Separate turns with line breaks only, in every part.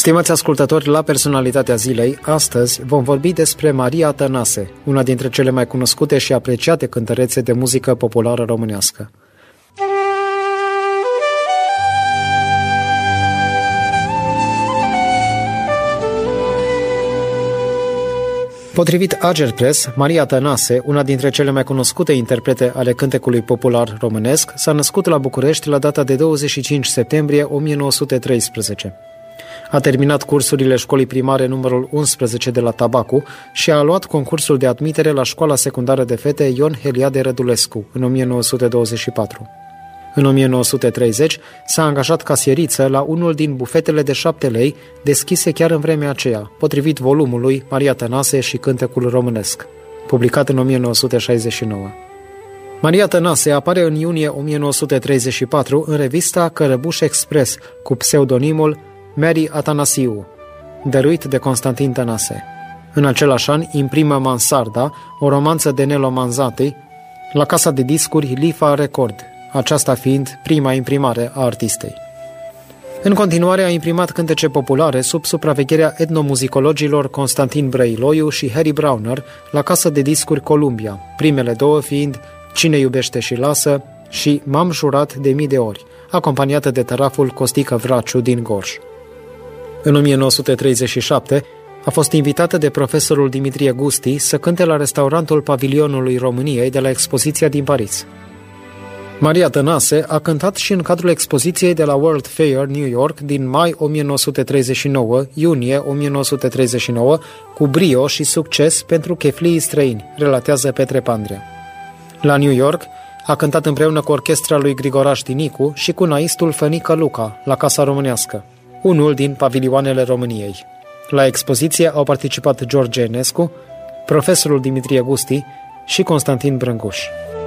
Stimați ascultători, la Personalitatea Zilei, astăzi vom vorbi despre Maria Tănase, una dintre cele mai cunoscute și apreciate cântărețe de muzică populară românească. Potrivit Agerpres, Maria Tănase, una dintre cele mai cunoscute interprete ale cântecului popular românesc, s-a născut la București la data de 25 septembrie 1913. A terminat cursurile școlii primare numărul 11 de la Tabacu și a luat concursul de admitere la școala secundară de fete Ion Heliade Rădulescu în 1924. În 1930 s-a angajat casieriță la unul din bufetele de 7 lei deschise chiar în vremea aceea, potrivit volumului Maria Tănase și cântecul românesc, publicat în 1969. Maria Tănase apare în iunie 1934 în revista Cărăbuș Express cu pseudonimul Mary Atanasiu, dăruit de Constantin Tănase. În același an imprimă Mansarda, o romanță de Nelo Manzati, la casa de discuri Lifa Record, aceasta fiind prima imprimare a artistei. În continuare a imprimat cântece populare sub supravegherea etnomuzicologilor Constantin Brăiloiu și Harry Browner la casa de discuri Columbia, primele două fiind Cine iubește și lasă și M-am jurat de mii de ori, acompaniată de taraful Costică Vraciu din Gorj. În 1937 a fost invitată de profesorul Dimitrie Gusti să cânte la restaurantul Pavilionului României de la expoziția din Paris. Maria Tănase a cântat și în cadrul expoziției de la World Fair New York din mai 1939-iunie 1939 cu brio și succes pentru cheflii străini, relatează Petre Pandrea. La New York a cântat împreună cu orchestra lui Grigoraș Dinicu și cu naistul Fănică Luca la Casa Românească, unul din pavilioanele României. La expoziție au participat George Enescu, profesorul Dimitrie Gusti și Constantin Brâncuș.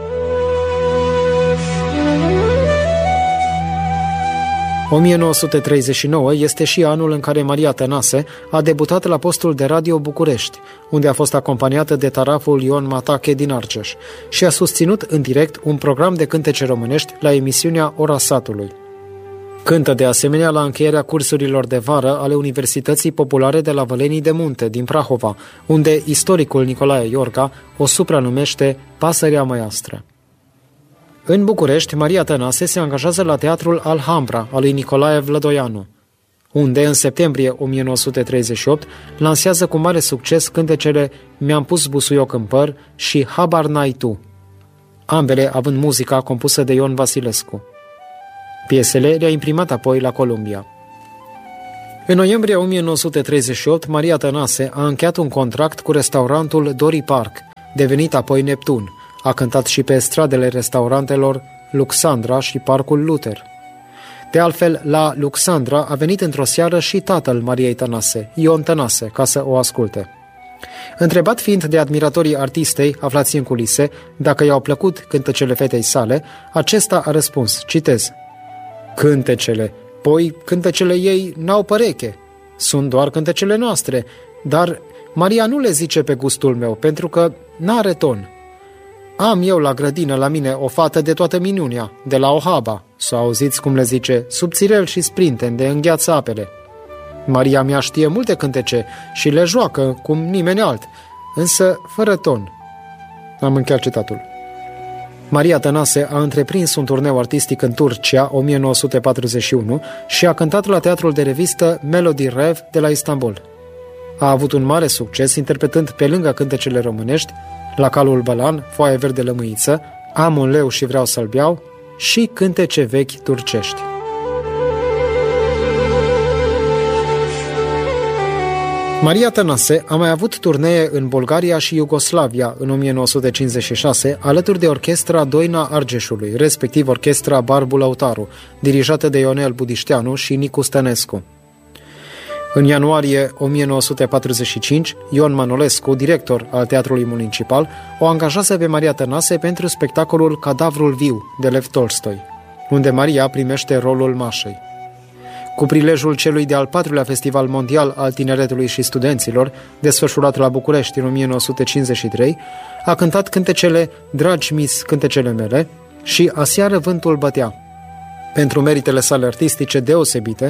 – 1939 este și anul în care Maria Tănase a debutat la postul de radio București, unde a fost acompaniată de taraful Ion Matache din Argeș și a susținut în direct un program de cântece românești la emisiunea Ora Satului. Cântă de asemenea la încheierea cursurilor de vară ale Universității Populare de la Vălenii de Munte din Prahova, unde istoricul Nicolae Iorga o supranumește Pasărea Măiastră. În București, Maria Tănase se angajează la Teatrul Alhambra al lui Nicolae Vlădoianu, unde în septembrie 1938 lansează cu mare succes cântecele Mi-am pus busuioc în păr și Habar n-ai tu, ambele având muzica compusă de Ion Vasilescu. Piesele le-a imprimat apoi la Columbia. În noiembrie 1938, Maria Tănase a încheiat un contract cu restaurantul Dori Park, devenit apoi Neptun. A cântat și pe stradele restaurantelor Luxandra și Parcul Luther. De altfel, la Luxandra a venit într-o seară și tatăl Mariei Tănase, Ion Tănase, ca să o asculte. Întrebat fiind de admiratorii artistei aflați în culise dacă i-au plăcut cântecele fetei sale, acesta a răspuns, citez: cântecele, poi cântecele ei n-au păreche, sunt doar cântecele noastre, dar Maria nu le zice pe gustul meu, pentru că n-are ton. Am eu la grădină la mine o fată de toată minunea, de la Ohaba, să auziți cum le zice, subțirel și sprinten de îngheață apele. Maria mea știe multe cântece și le joacă cum nimeni alt, însă fără ton. Am încheiat citatul. Maria Tănase a întreprins un turneu artistic în Turcia 1941 și a cântat la teatrul de revistă Melody Rev de la Istanbul. A avut un mare succes interpretând pe lângă cântecele românești La calul Bălan, Foaie verde lămâiță, Am un leu și vreau să-l beau și cântece vechi turcești. Maria Tănase a mai avut turnee în Bulgaria și Iugoslavia în 1956, alături de orchestra Doina Argeșului, respectiv orchestra Barbu Lăutaru, dirijată de Ionel Budișteanu și Nicu Stănescu. În ianuarie 1945, Ion Manolescu, director al Teatrului Municipal, o angajează pe Maria Tănase pentru spectacolul Cadavrul viu de Lev Tolstoi, unde Maria primește rolul Mașei. Cu prilejul celui de-al 4-lea Festival Mondial al Tineretului și Studenților, desfășurat la București în 1953, a cântat cântecele Dragi mis, cântecele mele și Aseară vântul bătea. Pentru meritele sale artistice deosebite,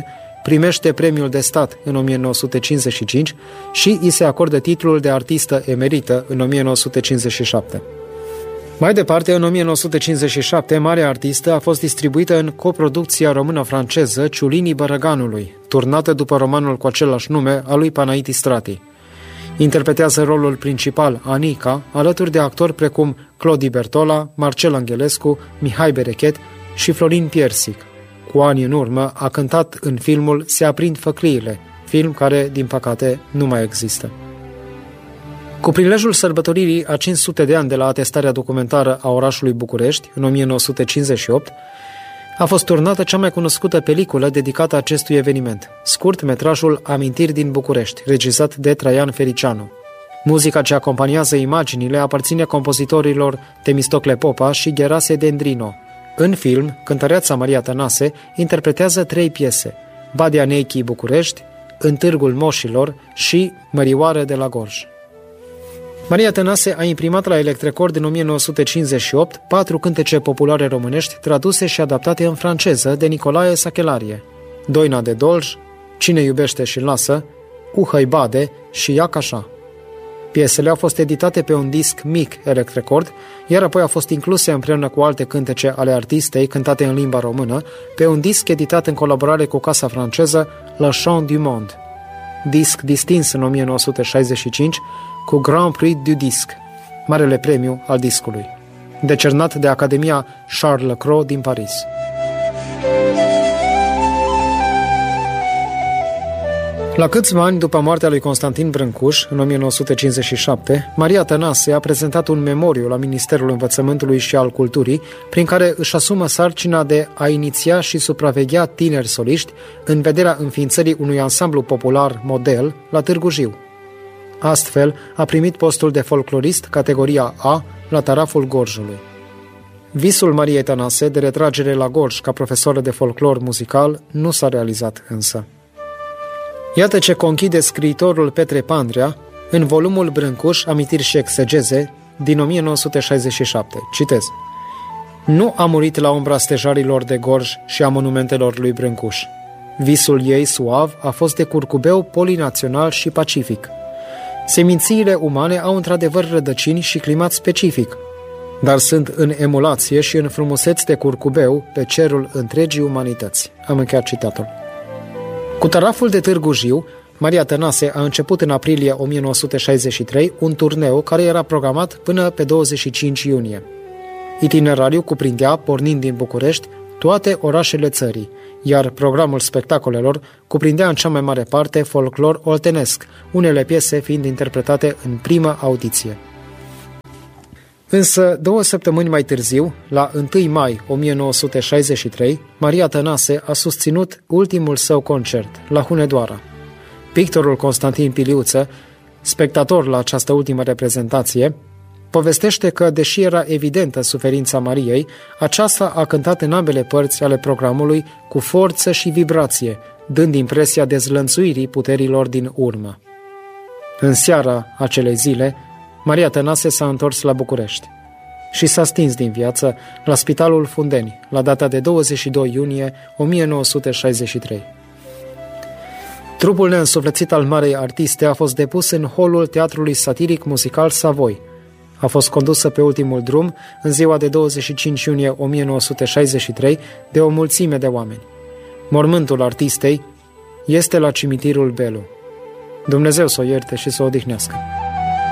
primește premiul de stat în 1955 și îi se acordă titlul de artistă emerită în 1957. Mai departe, în 1957, marea artistă a fost distribuită în coproducția română-franceză Ciulinii Bărăganului, turnată după romanul cu același nume al lui Panaiti Strati. Interpretează rolul principal, Anica, alături de actori precum Clodi Bertola, Marcel Angelescu, Mihai Berechet și Florin Piersic. Cu ani în urmă a cântat în filmul Se aprind făcliile, film care, din păcate, nu mai există. Cu prilejul sărbătoririi a 500 de ani de la atestarea documentară a orașului București, în 1958, a fost turnată cea mai cunoscută peliculă dedicată acestui eveniment, scurt-metrajul Amintiri din București, regizat de Traian Fericianu. Muzica ce acompaniază imaginile aparține compozitorilor Temistocle Popa și Gherase Dendrino. În film, cântăreața Maria Tănase interpretează 3 piese, Badea Neichii București, În târgul moșilor și Mărioară de la Gorj. Maria Tănase a imprimat la Electrecord în 1958 4 cântece populare românești traduse și adaptate în franceză de Nicolae Sachelarie: Doina de Dolj, Cine iubește și lasă, Uhăi Bade și Iac așa. Piesele au fost editate pe un disc mic Electrecord, iar apoi au fost incluse împreună cu alte cântece ale artistei cântate în limba română pe un disc editat în colaborare cu casa franceză Le Chant du Monde. Disc distins în 1965 cu Grand Prix du Disc, marele premiu al discului, decernat de Academia Charles Cros din Paris. La câțiva ani după moartea lui Constantin Brâncuș, în 1957, Maria Tănase a prezentat un memoriu la Ministerul Învățământului și al Culturii, prin care își asumă sarcina de a iniția și supraveghea tineri soliști în vederea înființării unui ansamblu popular model la Târgu Jiu. Astfel, a primit postul de folclorist categoria A la Taraful Gorjului. Visul Mariei Tănase de retragere la Gorj ca profesoară de folclor muzical nu s-a realizat însă. Iată ce conchide scriitorul Petre Pandrea în volumul Brâncuș, Amintiri și exegeze din 1967. Citez: Nu a murit la umbra stejarilor de Gorj și a monumentelor lui Brâncuș. Visul ei suav a fost de curcubeu polinațional și pacific. Semințiile umane au într-adevăr rădăcini și climat specific, dar sunt în emulație și în frumuseți de curcubeu pe cerul întregii umanități. Am încheiat citatul. Cu Taraful de Târgu Jiu, Maria Tănase a început în aprilie 1963 un turneu care era programat până pe 25 iunie. Itinerariul cuprindea, pornind din București, toate orașele țării, iar programul spectacolelor cuprindea în cea mai mare parte folclor oltenesc, unele piese fiind interpretate în prima audiție. Însă, 2 săptămâni mai târziu, la 1 mai 1963, Maria Tănase a susținut ultimul său concert, la Hunedoara. Pictorul Constantin Piliuță, spectator la această ultimă reprezentație, povestește că, deși era evidentă suferința Mariei, aceasta a cântat în ambele părți ale programului cu forță și vibrație, dând impresia dezlănțuirii puterilor din urmă. În seara acelei zile, Maria Tănase s-a întors la București și s-a stins din viață la Spitalul Fundeni, la data de 22 iunie 1963. Trupul neînsuflețit al marei artiste a fost depus în holul Teatrului Satiric Muzical Savoy. A fost condusă pe ultimul drum în ziua de 25 iunie 1963 de o mulțime de oameni. Mormântul artistei este la cimitirul Belu. Dumnezeu să o ierte și să o odihnească.